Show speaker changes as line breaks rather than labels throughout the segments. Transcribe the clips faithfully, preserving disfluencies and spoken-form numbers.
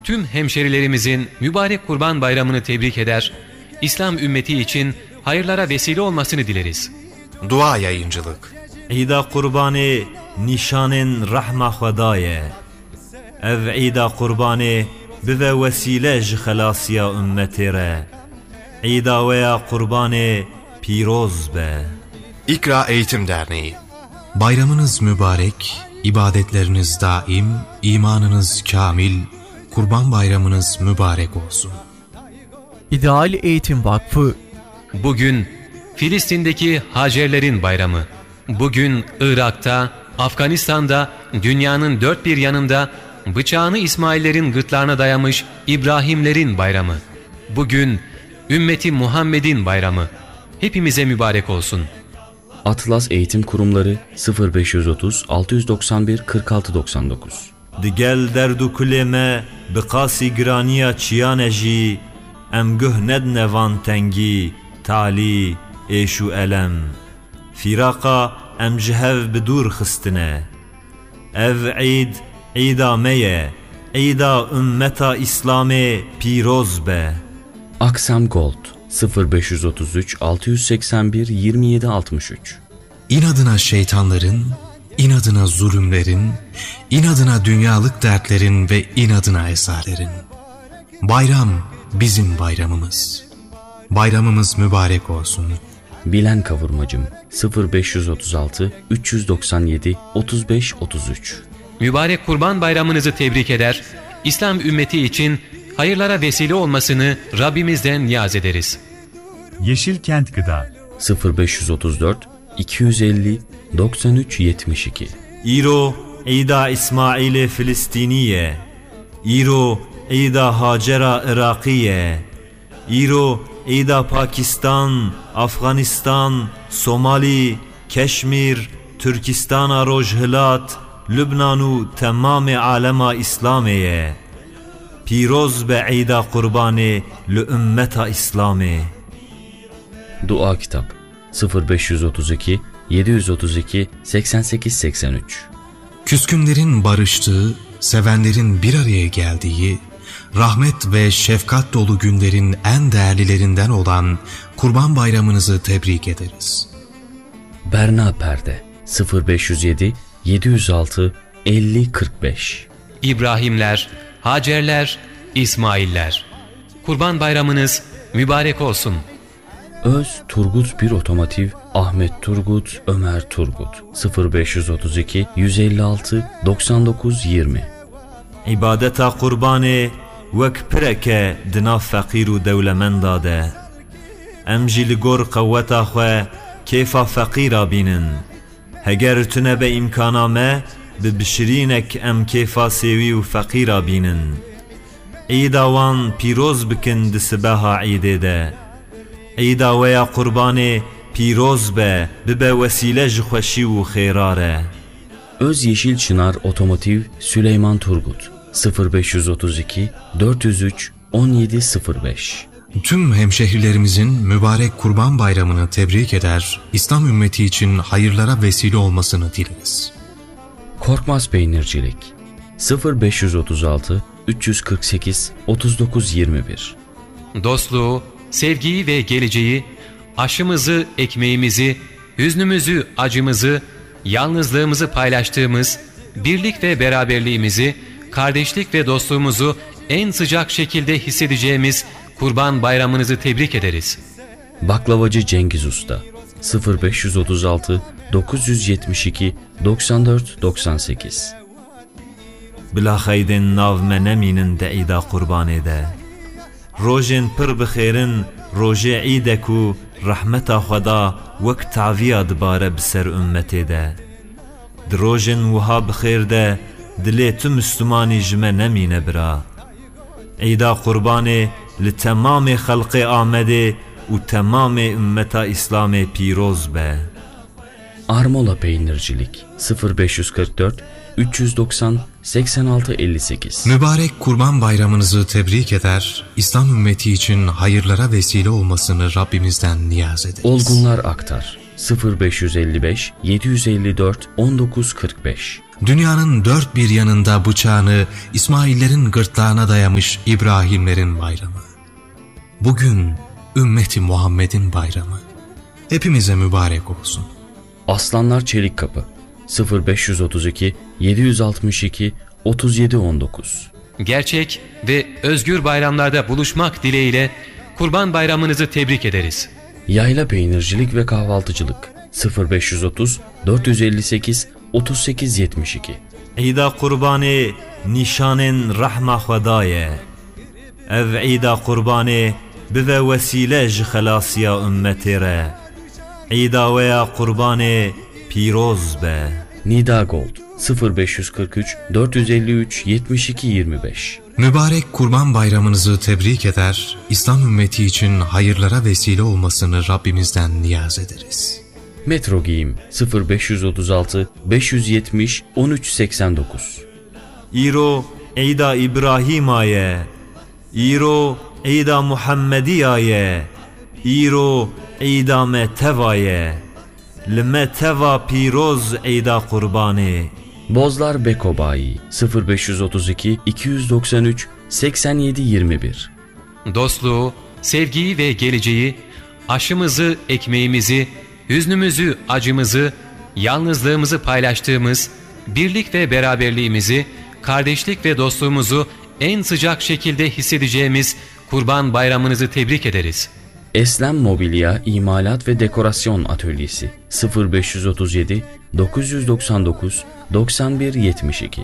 Tüm hemşerilerimizin mübarek Kurban Bayramı'nı tebrik eder, İslam ümmeti için hayırlara vesile olmasını dileriz.
Dua yayıncılık.
İda kurbanı nişanın rahma Xwedayê. Ev İda kurbanı bive vesile ji xelasiya ümmetê re. İda weya kurbanı pîroz be.
İkra Eğitim Derneği.
Bayramınız mübarek, ibadetleriniz daim, imanınız kamil, Kurban Bayramınız mübarek olsun.
İdeal Eğitim Vakfı.
Bugün Filistin'deki Hacerlerin bayramı. Bugün Irak'ta, Afganistan'da, dünyanın dört bir yanında bıçağını İsmail'lerin gırtlarına dayamış İbrahimlerin bayramı. Bugün ümmeti Muhammed'in bayramı. Hepimize mübarek olsun.
Atlas Eğitim Kurumları sıfır beş yüz otuz altı yüz doksan bir kırk altı doksan dokuz.
Digel derdu kulê me bi qasî giraniya çiyane jî em guh nedne van tengî talî êş û elem. Fîraqa em ji hev bi dûr xistine. Ev Eid Eida me ye. Eida ümmeta İslamê pîroz be.
Aksam Gold sıfır beş yüz otuz üç altı yüz seksen bir yirmi yedi altmış üç.
İnadına şeytanların, inadına zulümlerin, inadına dünyalık dertlerin ve inadına eserlerin. Bayram bizim bayramımız. Bayramımız mübarek olsun.
Bilen Kavurmacım sıfır beş yüz otuz altı üç yüz doksan yedi otuz beş otuz üç.
Mübarek Kurban Bayramınızı tebrik eder, İslam ümmeti için hayırlara vesile olmasını Rabbimizden niyaz ederiz.
Yeşil Kent Gıda
sıfır beş yüz otuz dört iki yüz elli doksan üç yetmiş iki.
İro İda İsmail'e Filistiniye. İro İda Hacera Irakiye. İro İda Pakistan, Afganistan, Somali, Keşmir, Türkistan Rojhilat, Lübnanu tamam alema İslamiye. Pîroz be İda kurbanê li ümmeta İslamê.
Dua Kitap sıfır beş yüz otuz iki yedi yüz otuz iki seksen sekiz seksen üç.
Küskünlerin barıştığı, sevenlerin bir araya geldiği, rahmet ve şefkat dolu günlerin en değerlilerinden olan Kurban Bayramınızı tebrik ederiz.
Berna Perde sıfır beş yüz yedi yedi yüz altı elli kırk beş.
İbrahimler, Hacerler, İsmailler. Kurban Bayramınız mübarek olsun.
Öz Turgut bir Otomotiv Ahmet Turgut Ömer Turgut sıfır beş yüz otuz iki yüz elli altı doksan dokuz yirmi.
İbadeta kurbanê wek pireke dina feqîr û dewlemenda de. Em jî li gor qeweta xwe kêfa feqîra bînin. Heger tune be imkana me bi bişirînek em kêfa sêwî û feqîra bînin. Îda wan pîroz bikin di sibeha Eidê de. Eida weya kurbanê pîroz be bibe vesîle ji xweşî û xêra re.
Öz Yeşil Çınar Otomotiv Süleyman Turgut sıfır beş yüz otuz iki dört yüz üç on yedi sıfır beş.
Tüm hemşehrilerimizin mübarek Kurban Bayramını tebrik eder, İslam ümmeti için hayırlara vesile olmasını dileriz.
Korkmaz Peynircilik sıfır beş yüz otuz altı üç yüz kırk sekiz otuz dokuz yirmi bir.
Dostluğu, sevgiyi ve geleceği, aşımızı, ekmeğimizi, hüznümüzü, acımızı, yalnızlığımızı paylaştığımız, birlik ve beraberliğimizi, kardeşlik ve dostluğumuzu en sıcak şekilde hissedeceğimiz Kurban Bayramınızı tebrik ederiz.
Baklavacı Cengiz Usta sıfır beş yüz otuz altı dokuz yüz yetmiş iki doksan dört doksan sekiz.
Bila xeydên nav me nemînin de îda kurbanê de. Rojên pir bi xêrin rojê Eîdek û rahmeta Xweda wek taviya dibare bi ser ümmetê de. Di rojên wiha bi xêr de dilê tu Müslümanî ji me nemîne bira. Eîda kurbanê li temamê xelqê Amedê û temamê ümmeta İslamê pîroz be.
Armola Peynircilik sıfır beş yüz kırk dört üç yüz doksan seksen altı elli sekiz.
Mübarek Kurban Bayramınızı tebrik eder, İslam ümmeti için hayırlara vesile olmasını Rabbimizden niyaz ederiz.
Olgunlar Aktar sıfır beş yüz elli beş yedi yüz elli dört on dokuz kırk beş.
Dünyanın dört bir yanında bıçağını İsmail'lerin gırtlağına dayamış İbrahimlerin bayramı. Bugün ümmeti Muhammed'in bayramı. Hepimize mübarek olsun.
Aslanlar Çelikkapı sıfır beş otuz iki yedi altı iki otuz yedi on dokuz.
Gerçek ve özgür bayramlarda buluşmak dileğiyle Kurban Bayramınızı tebrik ederiz.
Yayla Peynircilik ve Kahvaltıcılık sıfır beş otuz dört elli sekiz otuz sekiz yetmiş iki.
İda kurbanı nişanın rahma Xwedaye. Ev İda kurbanı bive vesile ji xelasiya ümmeti re. İda veya kurbanı piroz be.
Nida Gold sıfır beş kırk üç dört elli üç yetmiş iki yirmi beş.
Mübarek Kurban Bayramınızı tebrik eder, İslam ümmeti için hayırlara vesile olmasını Rabbimizden niyaz ederiz.
Metro Giyim sıfır beş otuz altı beş yetmiş on üç seksen dokuz.
İro İda İbrahimaye. İro İda Muhammediyaye. İro İda Metevaye. Lime teva piroz İda kurbanı.
Bozlar Beko Bayi sıfır beş otuz iki iki doksan üç seksen yedi yirmi bir.
Dostluğu, sevgiyi ve geleceği, aşımızı, ekmeğimizi, hüznümüzü, acımızı, yalnızlığımızı paylaştığımız, birlik ve beraberliğimizi, kardeşlik ve dostluğumuzu en sıcak şekilde hissedeceğimiz Kurban Bayramınızı tebrik ederiz.
Eslem Mobilya İmalat ve Dekorasyon Atölyesi sıfır beş otuz yedi dokuz doksan dokuz doksan bir yetmiş iki.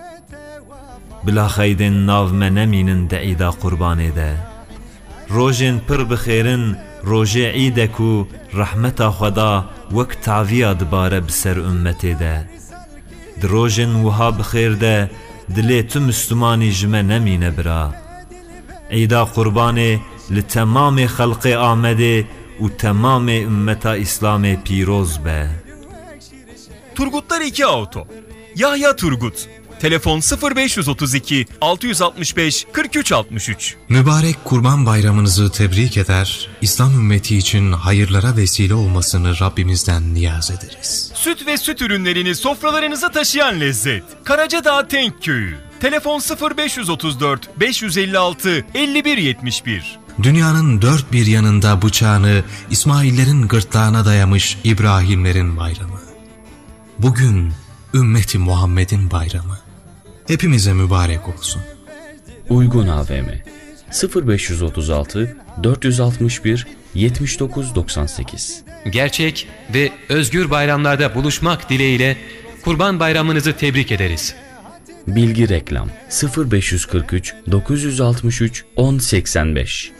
Bila xeydin nav me neminin de İda kurbanı de. Rojin pır bixêrin rojê İdê ku rahmeta Xweda wek taviya dibare bi ser ümmetê de. Di rojin wiha bixêr de dilê tu Müslümanî ji me nemîne bira. İda kurbanê li temamê xelqê Amedê û temamê ümmeta İslamê pîroz be.
Turgutlar iki Auto. Yahya Turgut. Telefon sıfır beş otuz iki altı altı beş kırk üç altmış üç.
Mübarek Kurban Bayramınızı tebrik eder, İslam ümmeti için hayırlara vesile olmasını Rabbimizden niyaz ederiz.
Süt ve süt ürünlerini sofralarınıza taşıyan lezzet. Karacadağ Tenk Köyü. Telefon sıfır beş otuz dört beş elli altı elli bir yetmiş bir.
Dünyanın dört bir yanında bıçağını İsmail'lerin gırtlağına dayamış İbrahimlerin bayramı. Bugün ümmeti Muhammed'in bayramı. Hepimize mübarek olsun.
Uygun A V M sıfır beş otuz altı dört altı bir yetmiş dokuz doksan sekiz.
Gerçek ve özgür bayramlarda buluşmak dileğiyle Kurban Bayramınızı tebrik ederiz.
Bilgi Reklam sıfır beş kırk üç dokuz altı üç on seksen beş.